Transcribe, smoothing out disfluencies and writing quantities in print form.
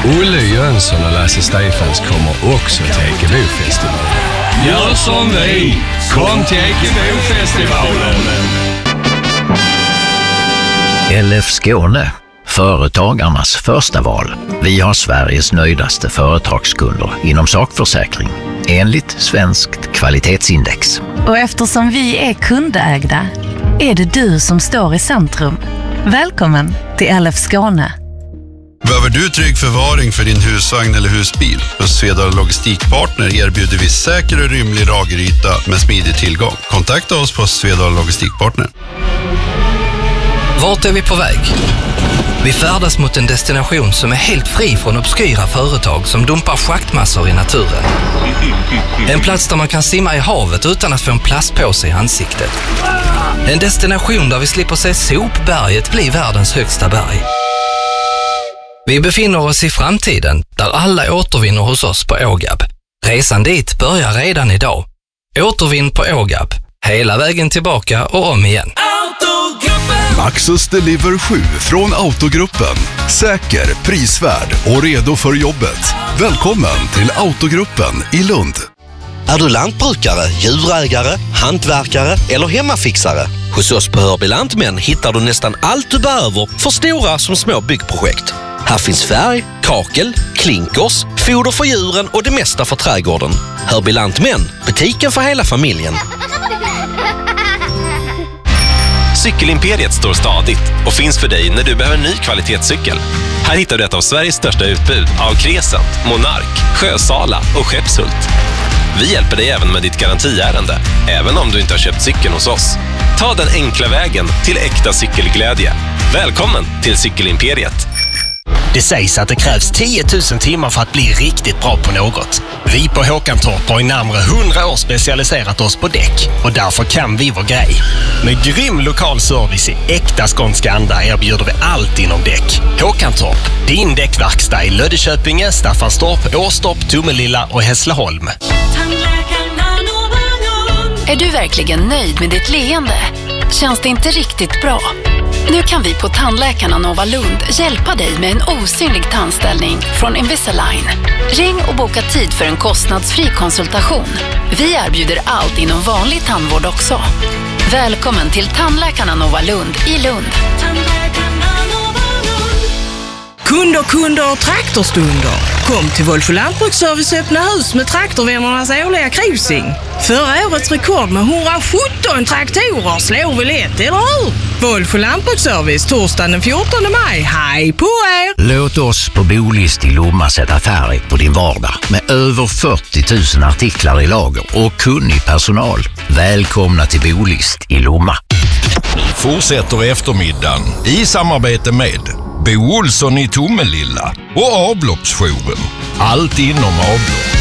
Olle Jönsson och Lasse Stefans kommer också till Ekebo-festivalen. Gör som vi! Kom till Ekebo-festivalen! LF Skåne, företagarnas första val. Vi har Sveriges nöjdaste företagskunder inom sakförsäkring, enligt Svenskt kvalitetsindex. Och eftersom vi är kundägda är det du som står i centrum. Välkommen till LF Skåne. Behöver du trygg förvaring för din husvagn eller husbil? Hos Svedala Logistikpartner erbjuder vi säker och rymlig lageryta med smidig tillgång. Kontakta oss på Svedala Logistikpartner. Vart är vi på väg? Vi färdas mot en destination som är helt fri från obskyra företag som dumpar schaktmassor i naturen. En plats där man kan simma i havet utan att få en plastpåse i ansiktet. En destination där vi slipper se sopberget bli världens högsta berg. Vi befinner oss i framtiden där alla återvinner hos oss på Ågab. Resan dit börjar redan idag. Återvinn på Ågab. Hela vägen tillbaka och om igen. Maxus Deliver 7 från Autogruppen. Säker, prisvärd och redo för jobbet. Välkommen till Autogruppen i Lund. Är du lantbrukare, djurägare, hantverkare eller hemmafixare? Hos oss på Hörby Lantmän hittar du nästan allt du behöver för stora som små byggprojekt. Här finns färg, kakel, klinkers, foder för djuren och det mesta för trädgården. Hörby Lantmän, butiken för hela familjen. Cykelimperiet står stadigt och finns för dig när du behöver en ny kvalitetscykel. Här hittar du ett av Sveriges största utbud av Crescent, Monark, Sjösala och Skeppshult. Vi hjälper dig även med ditt garantiärende, även om du inte har köpt cykeln hos oss. Ta den enkla vägen till äkta cykelglädje. Välkommen till Cykelimperiet. Det sägs att det krävs 10 000 timmar för att bli riktigt bra på något. Vi på Håkantorp har i närmare 100 år specialiserat oss på däck och därför kan vi vår grej. Med grym lokal service i äkta skånska anda erbjuder vi allt inom däck. Håkantorp, din däckverkstad i Löddeköpinge, Staffanstorp, Åstorp, Tomelilla och Hässleholm. Är du verkligen nöjd med ditt leende? Känns det inte riktigt bra? Nu kan vi på Tandläkarna Nova Lund hjälpa dig med en osynlig tandställning från Invisalign. Ring och boka tid för en kostnadsfri konsultation. Vi erbjuder allt inom vanlig tandvård också. Välkommen till Tandläkarna Nova Lund i Lund. Kunder och traktorstunder. Kom till Wolfo Lantbruksservice öppna hus med traktorvännernas årliga cruising. Förra årets rekord med 117 traktorer slår väl ett, eller hur? Wolfo Lantbruksservice torsdagen den 14 maj. Hej på er! Låt oss på Bolist i Lomma sätta färg på din vardag med över 40 000 artiklar i lager och kunnig personal. Välkomna till Bolist i Lomma. Fortsätter eftermiddagen i samarbete med Bo Olsson i Tomelilla och avloppsjouren. Allt inom avlopp.